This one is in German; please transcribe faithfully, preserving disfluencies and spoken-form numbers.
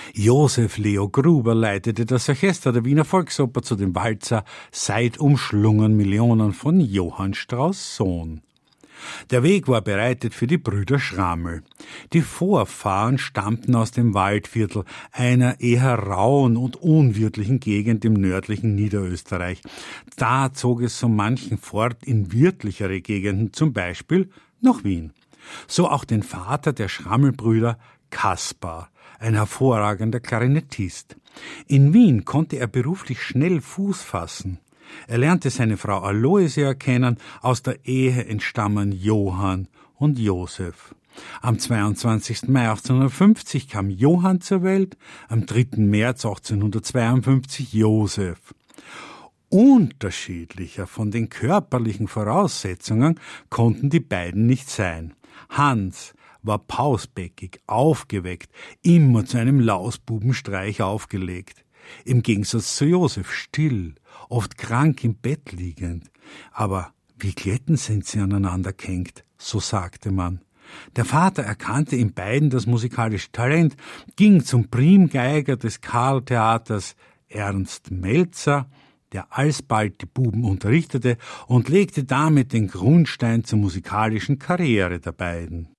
Josef Leo Gruber leitete das Orchester der Wiener Volksoper zu dem Walzer »Seid umschlungen Millionen« von Johann Strauss Sohn. Der Weg war bereitet für die Brüder Schrammel. Die Vorfahren stammten aus dem Waldviertel, einer eher rauen und unwirtlichen Gegend im nördlichen Niederösterreich. Da zog es so manchen fort in wirtlichere Gegenden, zum Beispiel nach Wien. So auch den Vater der Schrammelbrüder, Kaspar, ein hervorragender Klarinettist. In Wien konnte er beruflich schnell Fuß fassen. Er lernte seine Frau Aloysia kennen, aus der Ehe entstammen Johann und Josef. Am zweiundzwanzigsten Mai achtzehnhundertfünfzig kam Johann zur Welt, am dritten März achtzehnhundertzweiundfünfzig Josef. Unterschiedlicher von den körperlichen Voraussetzungen konnten die beiden nicht sein. Hans war pausbäckig, aufgeweckt, immer zu einem Lausbubenstreich aufgelegt. Im Gegensatz zu Josef still, oft krank im Bett liegend. Aber wie glätten sind sie aneinander gehängt, so sagte man. Der Vater erkannte in beiden das musikalische Talent, ging zum Primgeiger des Karl-Theaters Ernst Melzer, der alsbald die Buben unterrichtete und legte damit den Grundstein zur musikalischen Karriere der beiden.